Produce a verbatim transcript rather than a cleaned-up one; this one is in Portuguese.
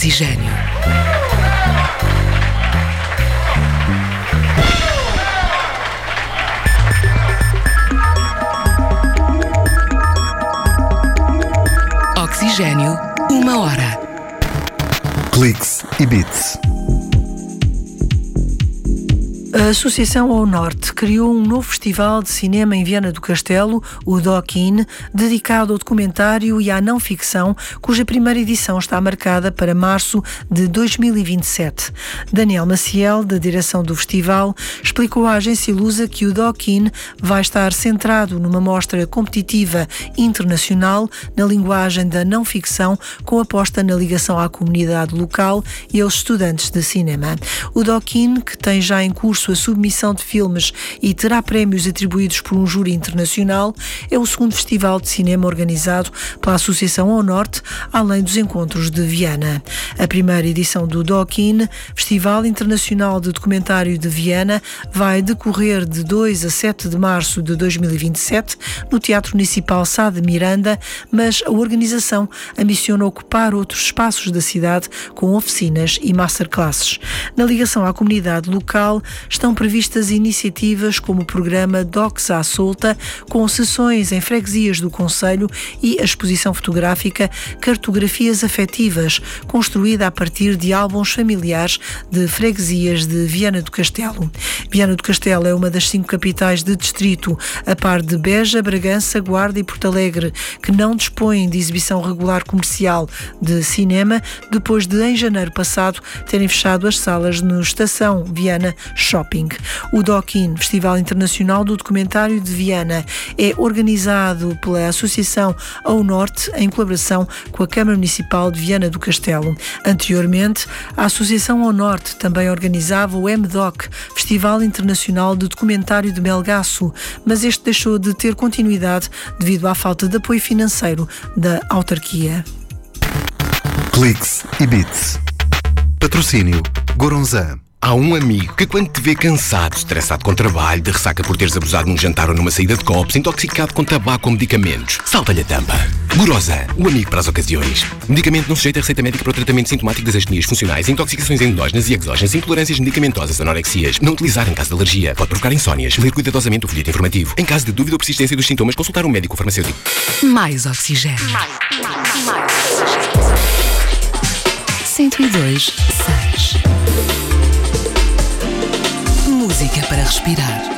Oxigênio. Oxigênio, uma hora. Cliques e Beats. A Associação ao Norte criou um novo festival de cinema em Viana do Castelo, o Doc-In, dedicado ao documentário e à não-ficção, cuja primeira edição está marcada para março de dois mil e vinte e sete. Daniel Maciel, da direção do festival, explicou à agência Lusa que o Doc-In vai estar centrado numa mostra competitiva internacional na linguagem da não-ficção, com aposta na ligação à comunidade local e aos estudantes de cinema. O Doc-In, que tem já em curso a submissão de filmes e terá prémios atribuídos por um júri internacional, é o segundo festival de cinema organizado pela Associação ao Norte, além dos encontros de Viana. A primeira edição do Doc-In, Festival Internacional de Documentário de Viana, vai decorrer de dois a sete de março de dois mil e vinte e sete no Teatro Municipal Sá de Miranda, mas a organização ambiciona ocupar outros espaços da cidade com oficinas e masterclasses. Na ligação à comunidade local, estão previstas iniciativas como o programa Docs à Solta, com sessões em freguesias do concelho, e a exposição fotográfica Cartografias Afetivas, construída a partir de álbuns familiares de freguesias de Viana do Castelo. Viana do Castelo é uma das cinco capitais de distrito, a par de Beja, Bragança, Guarda e Porto Alegre, que não dispõem de exibição regular comercial de cinema, depois de, em janeiro passado, terem fechado as salas no Estação Viana Shopping. O Doc-In, Festival Internacional do Documentário de Viana, é organizado pela Associação ao Norte em colaboração com a Câmara Municipal de Viana do Castelo. Anteriormente, a Associação ao Norte também organizava o M D O C, Festival Internacional de Documentário de Melgaço, mas este deixou de ter continuidade devido à falta de apoio financeiro da autarquia. Cliques e Beats. Patrocínio Goronzan. Há um amigo que, quando te vê cansado, estressado com trabalho, de ressaca por teres abusado num jantar ou numa saída de copos, intoxicado com tabaco ou medicamentos, salta-lhe a tampa. Goronzan, o amigo para as ocasiões. Medicamento não sujeito a receita médica para o tratamento sintomático das astenias funcionais, intoxicações endógenas e exógenas, intolerâncias medicamentosas, anorexias. Não utilizar em caso de alergia. Pode provocar insónias. Ler cuidadosamente o folheto informativo. Em caso de dúvida ou persistência dos sintomas, consultar um médico ou farmacêutico. Mais oxigênio. Mais, mais, mais oxigênio. cento e dois, seis. Música para respirar.